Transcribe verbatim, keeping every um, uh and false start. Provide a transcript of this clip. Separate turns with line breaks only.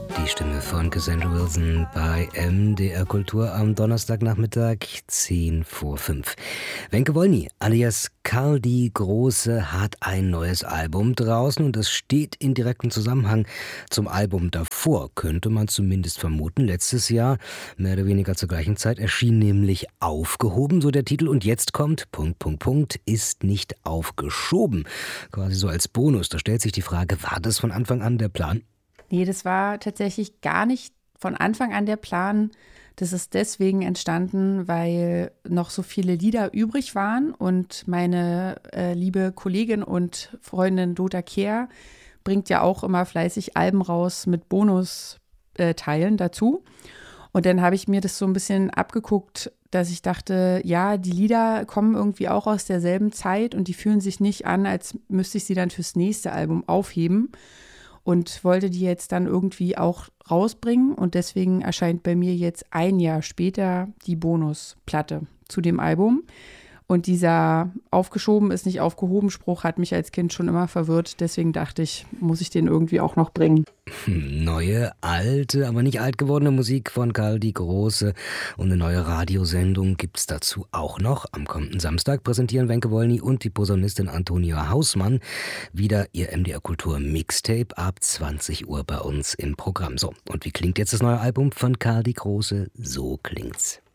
Die Stimme von Cassandra Wilson bei M D R Kultur am Donnerstagnachmittag, zehn vor fünf. Wenke Wolny alias Karl die Große hat ein neues Album draußen und das steht in direktem Zusammenhang zum Album davor, könnte man zumindest vermuten. Letztes Jahr, mehr oder weniger zur gleichen Zeit, erschien nämlich Aufgehoben, so der Titel. Und jetzt kommt, Punkt, Punkt, Punkt, ist nicht aufgeschoben. Quasi so als Bonus. Da stellt sich die Frage, war das von Anfang an der Plan?
Nee, das war tatsächlich gar nicht von Anfang an der Plan. Das ist deswegen entstanden, weil noch so viele Lieder übrig waren und meine äh, liebe Kollegin und Freundin Dota Kehr bringt ja auch immer fleißig Alben raus mit Bonusteilen dazu. Und dann habe ich mir das so ein bisschen abgeguckt, dass ich dachte, ja, die Lieder kommen irgendwie auch aus derselben Zeit und die fühlen sich nicht an, als müsste ich sie dann fürs nächste Album aufheben. Und wollte die jetzt dann irgendwie auch rausbringen. Und deswegen erscheint bei mir jetzt ein Jahr später die Bonusplatte zu dem Album. Und dieser aufgeschoben ist nicht aufgehoben Spruch hat mich als Kind schon immer verwirrt. Deswegen dachte ich, muss ich den irgendwie auch noch bringen.
Neue, alte, aber nicht alt gewordene Musik von Karl die Große und eine neue Radiosendung gibt's dazu auch noch. Am kommenden Samstag präsentieren Wenke Wolny und die Posaunistin Antonia Hausmann wieder ihr M D R Kultur Mixtape ab zwanzig Uhr bei uns im Programm. So, und wie klingt jetzt das neue Album von Karl die Große? So klingt's.